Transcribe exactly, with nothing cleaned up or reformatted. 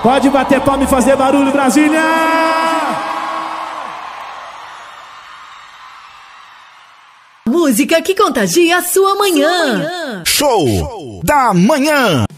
Pode bater palma e fazer barulho, Brasília! Música que contagia a sua manhã. Show da manhã.